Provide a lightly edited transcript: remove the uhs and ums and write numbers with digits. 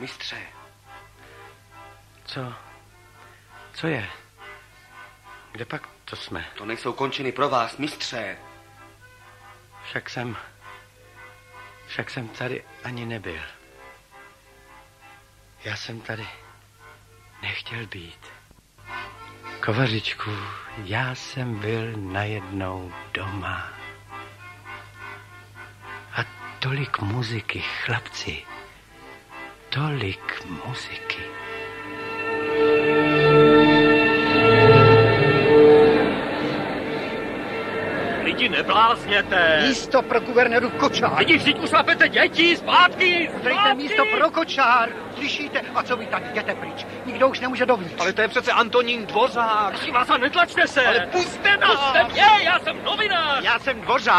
Mistře. Co je? Kde pak to jsme? To nejsou končiny pro vás, mistře. Však jsem tady ani nebyl. Já jsem tady nechtěl být. Kovařičku, já jsem byl najednou doma. A tolik muziky, chlapci. Tolik muziky. Lidi, neblázněte! Místo pro guvernéru Kočár! Lidi, vždyť ušlapete děti, zpátky! Dejte místo pro Kočár! Slyšíte? A co vy tady? Jděte pryč. Nikdo už nemůže dovnitř. Ale to je přece Antonín Dvořák! Prosím vás, a netlačte se! Ale pusťte nás! Pusťte mě, já jsem novinář! Já jsem Dvořák.